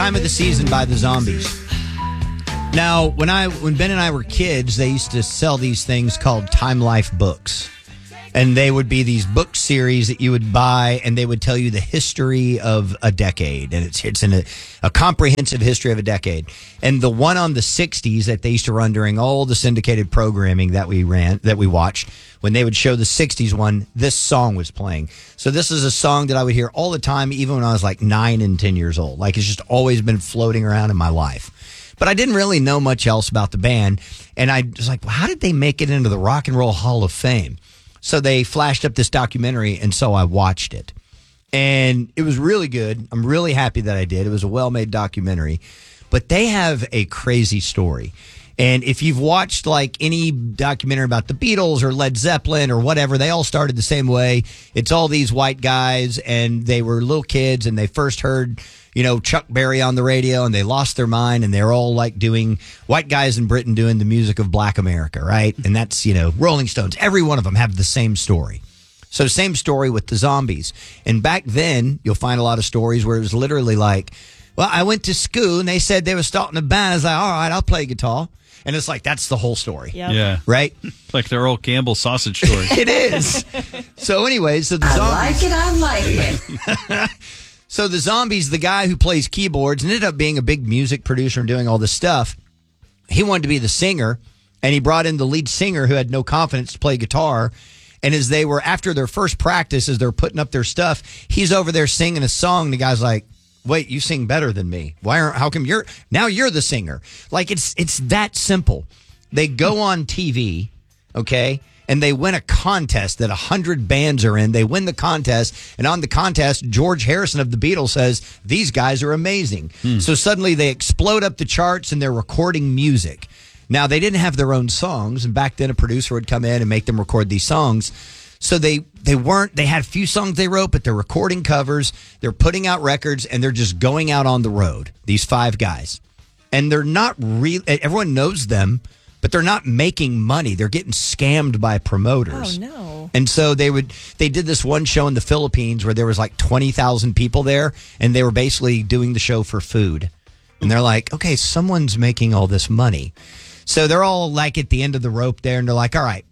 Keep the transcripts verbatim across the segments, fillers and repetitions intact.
Time of the Season by the Zombies. Now, when I when Ben and I were kids, they used to sell these things called Time Life books. And they would be these book series that you would buy, and they would tell you the history of a decade. And it's it's in a, a comprehensive history of a decade. And the one on the sixties that they used to run during all the syndicated programming that we ran, that we watched, when they would show the sixties one, this song was playing. So this is a song that I would hear all the time, even when I was like nine and ten years old. Like, it's just always been floating around in my life. But I didn't really know much else about the band. And I was like, well, how did they make it into the Rock and Roll Hall of Fame? So they flashed up this documentary, and so I watched it. And it was really good. I'm really happy that I did. It was a well-made documentary. But they have a crazy story. And if you've watched like any documentary about the Beatles or Led Zeppelin or whatever, they all started the same way. It's all these white guys, and they were little kids, and they first heard, you know, Chuck Berry on the radio, and they lost their mind, and they're all like doing, white guys in Britain doing the music of Black America, right? And that's, you know, Rolling Stones. Every one of them have the same story. So same story with the Zombies. And back then, you'll find a lot of stories where it was literally like, well, I went to school, and they said they were starting a band. I was like, all right, I'll play guitar. And it's like, that's the whole story. Yep. Yeah. Right? Like their old Campbell sausage story. It is. So anyways, so the Zombies. I like it, I like it. So the Zombies, the guy who plays keyboards and ended up being a big music producer and doing all this stuff, he wanted to be the singer, and he brought in the lead singer who had no confidence to play guitar. And as they were, after their first practice, as they're putting up their stuff, he's over there singing a song. The guy's like, wait, you sing better than me. Why aren't, how come you're, now you're the singer? Like, it's, it's that simple. They go on T V, okay? And they win a contest that one hundred bands are in. They win the contest. And on the contest, George Harrison of the Beatles says, these guys are amazing. Hmm. So suddenly they explode up the charts, and they're recording music. Now, they didn't have their own songs. And back then, a producer would come in and make them record these songs. So they, they weren't, they had a few songs they wrote, but they're recording covers. They're putting out records, and they're just going out on the road, these five guys. And they're not really, everyone knows them, but they're not making money. They're getting scammed by promoters. Oh, no. And so they would, they did this one show in the Philippines where there was like twenty thousand people there, and they were basically doing the show for food. And they're like, okay, someone's making all this money. So they're all like at the end of the rope there, and they're like, all right,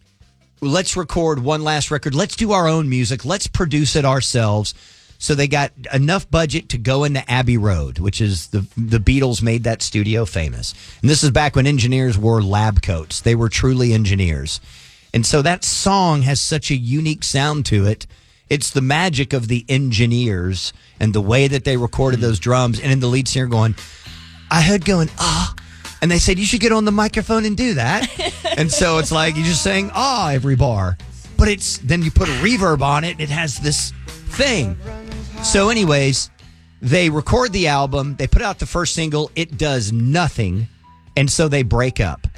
let's record one last record. Let's do our own music. Let's produce it ourselves. So they got enough budget to go into Abbey Road, which is the the Beatles made that studio famous. And this is back when engineers wore lab coats. They were truly engineers. And so that song has such a unique sound to it. It's the magic of the engineers and the way that they recorded those drums. And in the lead singer going, I heard going, ah. And they said, you should get on the microphone and do that. And so it's like, you're just saying, ah, every bar. But it's, then you put a reverb on it, and it has this thing. So anyways, they record the album. They put out the first single. It does nothing. And so they break up.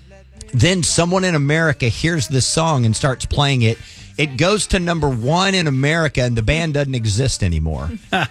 Then someone in America hears this song and starts playing it. It goes to number one in America, and the band doesn't exist anymore.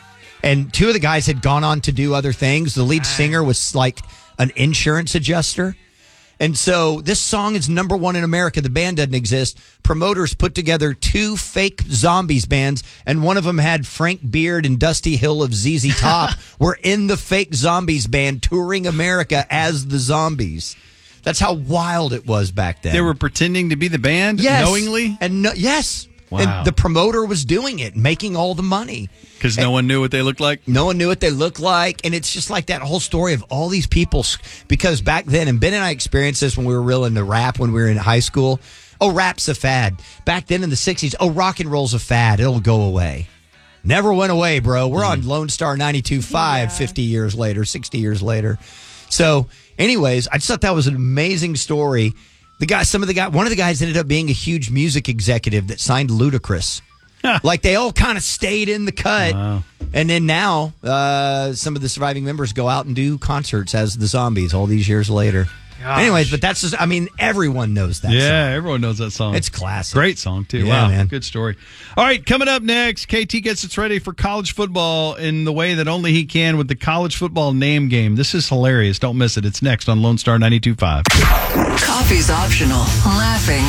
And two of the guys had gone on to do other things. The lead singer was like an insurance adjuster. And so this song is number one in America. The band doesn't exist. Promoters put together two fake Zombies bands, and one of them had Frank Beard and Dusty Hill of Z Z Top were in the fake Zombies band touring America as the Zombies. That's how wild it was back then. They were pretending to be the band, yes. knowingly? And no, yes. Wow. And the promoter was doing it, making all the money. Because no one knew what they looked like? No one knew what they looked like. And it's just like that whole story of all these people. Because back then, and Ben and I experienced this when we were real into rap, when we were in high school. Oh, rap's a fad. Back then in the sixties, oh, rock and roll's a fad. It'll go away. Never went away, bro. We're mm-hmm. on Lone Star ninety-two point five yeah. fifty years later, sixty years later. So, anyways, I just thought that was an amazing story. The guy, some of the guy, one of the guys ended up being a huge music executive that signed Ludacris. Like they all kind of stayed in the cut. Wow. And then now, uh, some of the surviving members go out and do concerts as the Zombies all these years later. Gosh. Anyways, but that's just, I mean, everyone knows that yeah, song. Yeah, everyone knows that song. It's classic. Great song, too. Yeah, wow, man. Good story. All right, coming up next, K T gets us ready for college football in the way that only he can with the college football name game. This is hilarious. Don't miss it. It's next on Lone Star ninety-two point five. Coffee's optional. Laughing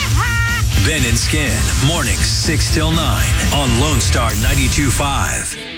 isn't. Ben and Skin, mornings six till nine on Lone Star ninety-two point five.